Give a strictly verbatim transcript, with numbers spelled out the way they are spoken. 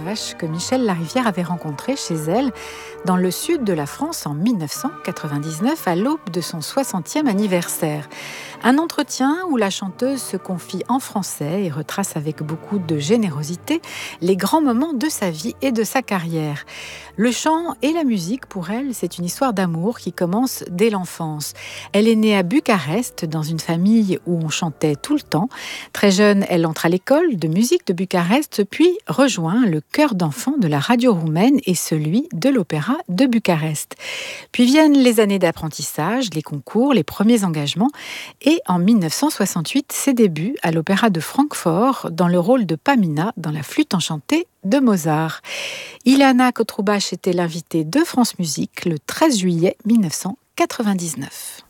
Cotroubache que Michel Larivière avait rencontré chez elle dans le sud de la France en mille neuf cent quatre-vingt-dix-neuf à l'aube de son soixantième anniversaire. Un entretien où la chanteuse se confie en français et retrace avec beaucoup de générosité les grands moments de sa vie et de sa carrière. Le chant et la musique, pour elle, c'est une histoire d'amour qui commence dès l'enfance. Elle est née à Bucarest, dans une famille où on chantait tout le temps. Très jeune, elle entre à l'école de musique de Bucarest, puis rejoint le chœur d'enfants de la radio roumaine et celui de l'opéra de Bucarest. Puis viennent les années d'apprentissage, les concours, les premiers engagements et en mille neuf cent soixante-huit, ses débuts à l'opéra de Francfort dans le rôle de Pamina dans la flûte enchantée de Mozart. Ilana Cotroubache était l'invitée de France Musique le treize juillet mille neuf cent quatre-vingt-dix-neuf.